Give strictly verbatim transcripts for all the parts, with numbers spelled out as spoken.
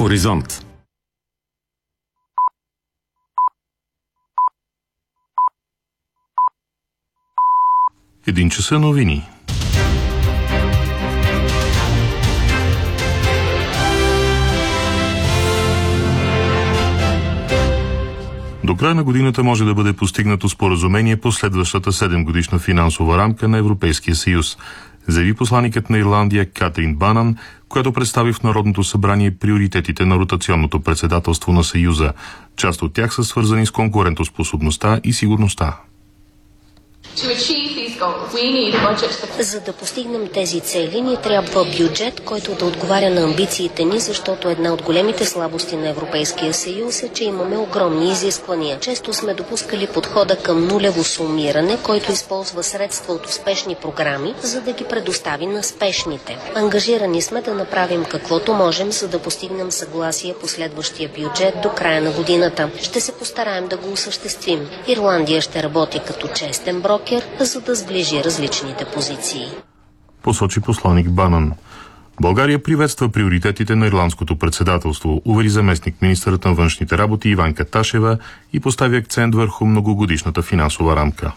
Хоризонт. Един часа новини. До края на годината може да бъде постигнато споразумение по следващата седемгодишна финансова рамка на Европейския съюз, заяви посланикът на Ирландия Катрин Банан, която представи в Народното събрание приоритетите на ротационното председателство на Съюза. Част от тях са свързани с конкурентоспособността и сигурността. За да постигнем тези цели, ни трябва бюджет, който да отговаря на амбициите ни, защото една от големите слабости на Европейския съюз е, че имаме огромни изисквания. Често сме допускали подхода към нулево сумиране, който използва средства от успешни програми, за да ги предостави на спешните. Ангажирани сме да направим каквото можем, за да постигнем съгласие по следващия бюджет до края на годината. Ще се постараем да го осъществим. Ирландия ще работи като честен брокер, за да сближи различните позиции. Посочи посланик Банан. България приветства приоритетите на ирландското председателство, увери заместник министърът на външните работи Иванка Ташева и постави акцент върху многогодишната финансова рамка.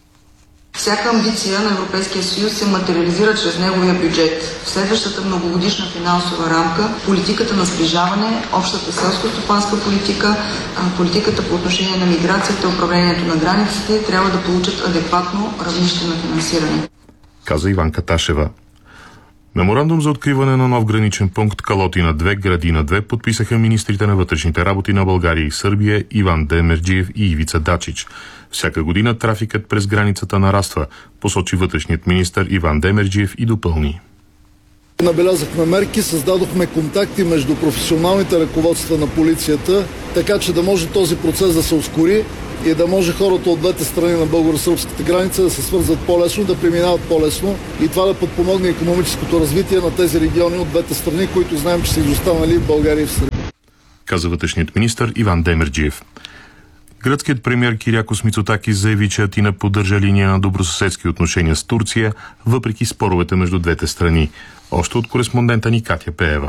Всяка амбиция на Европейския съюз се материализира чрез неговия бюджет. В следващата многогодишна финансова рамка политиката на сближаване, общата селско-стопанска политика, политиката по отношение на миграцията, управлението на границите трябва да получат адекватно равнище на финансиране, каза Иванка Ташева. Меморандум за откриване на нов граничен пункт Калотина две, Градина две подписаха министрите на вътрешните работи на България и Сърбия Иван Демерджиев и Ивица Дачич. Всяка година трафикът през границата нараства, посочи вътрешният министър Иван Демерджиев и допълни. Набелязахме мерки, създадохме контакти между професионалните ръководства на полицията, така че да може този процес да се ускори и да може хората от двете страни на българо-сръбската граница да се свързват по-лесно, да преминават по-лесно и това да подпомогне икономическото развитие на тези региони от двете страни, които знаем, че са изостанали в България и в Сърбия, каза вътрешният министър Иван Демерджиев. Гръцкият премиер Кирякос Мицотакис заяви, че Атина поддържа линия на добросъседски отношения с Турция, въпреки споровете между двете страни. Още от кореспондента ни Катя Пеева.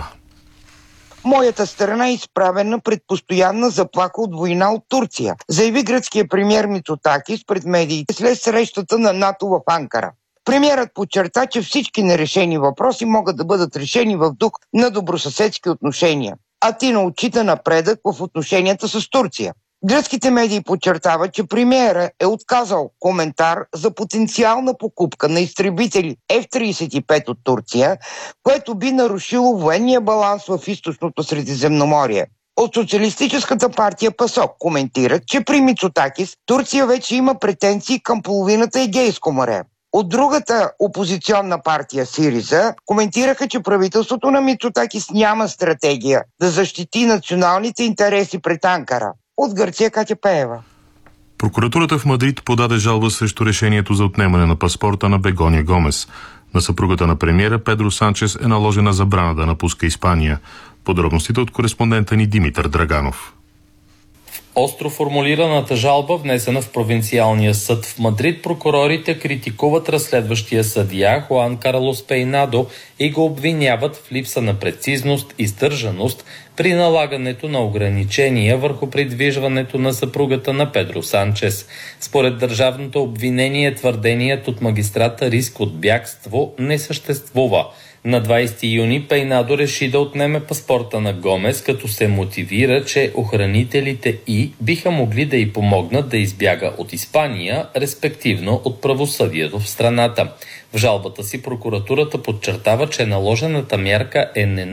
Моята страна е изправена пред постоянна заплаха от война от Турция, заяви гръцкият премиер Мицотакис пред медиите след срещата на НАТО в Анкара. Премиерът подчерта, че всички нерешени въпроси могат да бъдат решени в дух на добросъседски отношения. Атина отчита напредък в отношенията с Турция. Гръцките медии подчертават, че премиерът е отказал коментар за потенциална покупка на изтребители Еф тридесет и пет от Турция, което би нарушило военния баланс в източното Средиземноморие. От социалистическата партия ПАСОК коментират, че при Мицотакис Турция вече има претенции към половината Егейско море. От другата опозиционна партия СИРИЗА коментираха, че правителството на Мицотакис няма стратегия да защити националните интереси пред Анкара. От Гърция Катя Пеева. Прокуратурата в Мадрид подаде жалба срещу решението за отнемане на паспорта на Бегоня Гомес. На съпругата на премиера Педро Санчес е наложена забрана да напуска Испания. Подробностите от кореспондента ни Димитър Драганов. Остро формулираната жалба, внесена в провинциалния съд в Мадрид, прокурорите критикуват разследващия съдия Хуан Карлос Пейнадо и го обвиняват в липса на прецизност и сдържаност при налагането на ограничения върху придвижването на съпругата на Педро Санчес. Според държавното обвинение, твърденият от магистрата риск от бягство не съществува. На двадесети юни Пейнадо реши да отнеме паспорта на Гомес, като се мотивира, че охранителите й биха могли да й помогнат да избяга от Испания, респективно от правосъдието в страната. В жалбата си прокуратурата подчертава, че наложената мярка е ненужна